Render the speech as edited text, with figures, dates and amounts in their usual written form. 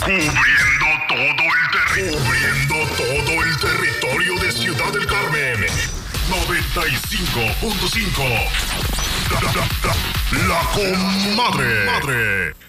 Cubriendo todo el territorio de Ciudad del Carmen. 95.5. La Comadre.